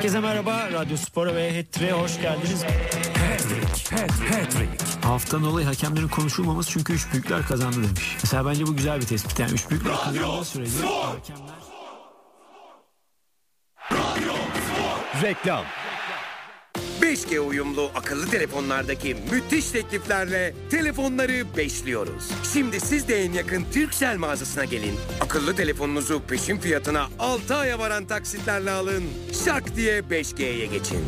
Herkese merhaba. Radyo Spor'a ve Hat-Trick'e hoş geldiniz. Hat-Trick. Haftanın olayı hakemlerin konuşulmaması çünkü üç büyükler kazandı demiş. Mesela bence bu güzel bir tespit. Yani üç büyükler kazandığı sürece hakemler... Reklam. 5G uyumlu akıllı telefonlardaki müthiş tekliflerle telefonları beşliyoruz. Şimdi siz de en yakın Turkcell mağazasına gelin. Akıllı telefonunuzu peşin fiyatına 6 aya varan taksitlerle alın. Şak diye 5G'ye geçin.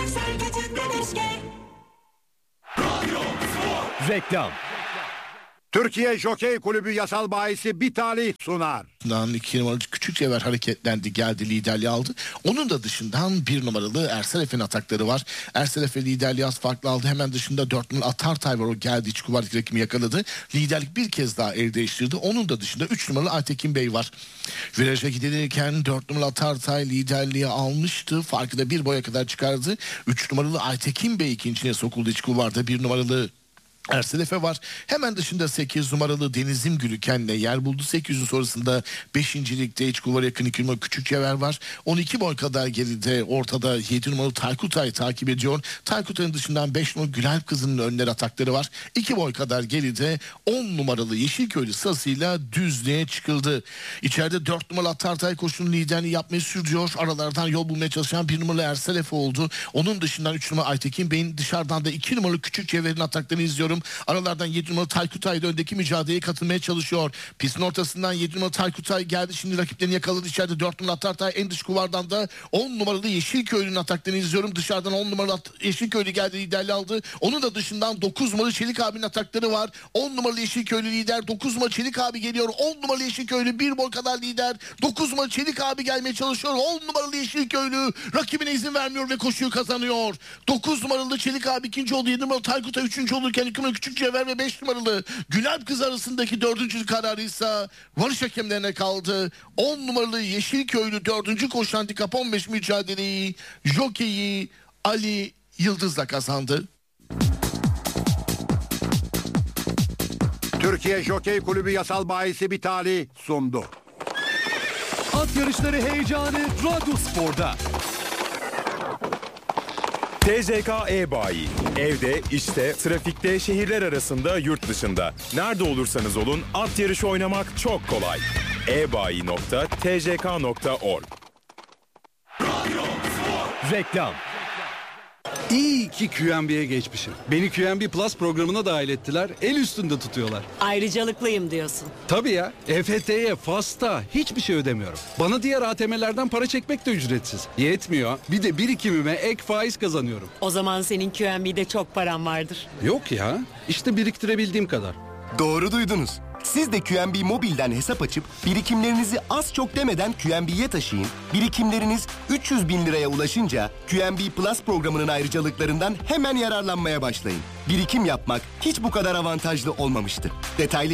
Reklam. Türkiye Jokey Kulübü yasal bahisi Bitali sunar. 2 numaralı Küçükçever hareketlendi, geldi, liderliği aldı. Onun da dışından 1 numaralı Ersel Efe'nin atakları var. Ersel Efe liderliği az farklı aldı. Hemen dışında 4 numaralı Atartay var, o geldi, iç kuvvetli rakimi yakaladı. Liderlik bir kez daha el değiştirdi. Onun da dışında 3 numaralı Aytekin Bey var. Viraja gidilirken 4 numaralı Atartay liderliği almıştı. Farkı da 1 boya kadar çıkardı. 3 numaralı Aytekin Bey ikinciye sokuldu, iç kulvarda 1 numaralı Ersel Efe var. Hemen dışında 8 numaralı Denizim Gülüken'le yer buldu. 800'ün sonrasında 5. ligde iç kulvara yakın 2 numaralı Küçükçever var. 12 boy kadar geride ortada 7 numaralı Taykutay takip ediyor. Taykutay'ın dışından 5 numaralı Gülalp Kızı'nın önleri atakları var. 2 boy kadar geride 10 numaralı Yeşilköylü sırasıyla düzlüğe çıkıldı. İçeride 4 numaralı Atartay koşunun liderliği yapmayı sürdürüyor. Aralardan yol bulmaya çalışan 1 numaralı Ersel Efe oldu. Onun dışından 3 numaralı Aytekin Bey'in, dışarıdan da 2 numaralı Küçükçever'in ataklarını izliyorum. Aralardan 7 numaralı Taykutay da öndeki mücadeleye katılmaya çalışıyor. Pistin ortasından 7 numaralı Taykutay geldi. Şimdi rakiplerini yakaladı. İçeride 4 numaralı Atartay, en dış kuvardan da 10 numaralı Yeşilköylü'nün ataklarını izliyorum. Dışarıdan 10 numaralı Yeşilköylü geldi, liderliği aldı. Onun da dışından 9 numaralı Çelik abinin atakları var. 10 numaralı Yeşilköylü lider. 9 numaralı Çelik abi geliyor. 10 numaralı Yeşilköylü 1 boy kadar lider. 9 numaralı Çelik abi gelmeye çalışıyor. 10 numaralı Yeşilköylü rakibine izin vermiyor ve koşuyu kazanıyor. 9 numaralı Çelik abi ikinci oldu. 7 numaralı Taykutay 3. olurken 2 numaralı Küçükçever ve 5 numaralı Gülalp Kız arasındaki 4. kararı ise varış hakemlerine kaldı. 10 numaralı Yeşilköylü 4. koşu handikap 15 mücadeleyi jokeyi Ali Yıldız'la kazandı. Türkiye Jokey Kulübü yasal bahisi Bitali sundu. At yarışları heyecanı Radyo Spor'da. TCK E-Bayi. Evde, işte, trafikte, şehirler arasında, yurt dışında. Nerede olursanız olun at yarışı oynamak çok kolay. ebayi.tck.org. Reklam. İyi ki QNB'ye geçmişim. Beni QNB Plus programına dahil ettiler. El üstünde tutuyorlar. Ayrıcalıklıyım diyorsun. Tabii ya. EFT'ye, FAS'ta hiçbir şey ödemiyorum. Bana diğer ATM'lerden para çekmek de ücretsiz. Yetmiyor. Bir de birikimime ek faiz kazanıyorum. O zaman senin QNB'de çok paran vardır. Yok ya. İşte biriktirebildiğim kadar. Doğru duydunuz. Siz de QNB Mobil'den hesap açıp birikimlerinizi az çok demeden QNB'ye taşıyın. Birikimleriniz 300 bin liraya ulaşınca QNB Plus programının ayrıcalıklarından hemen yararlanmaya başlayın. Birikim yapmak hiç bu kadar avantajlı olmamıştı. Detaylı